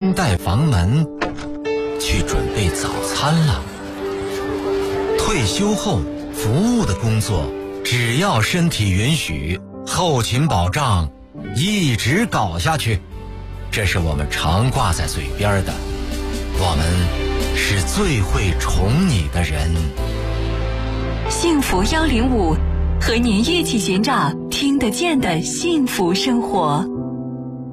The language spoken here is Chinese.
清带房门，去准备早餐了。退休后服务的工作，只要身体允许，后勤保障一直搞下去，这是我们常挂在嘴边的。我们是最会宠你的人。 幸福105，和您一起寻找听得见的幸福生活。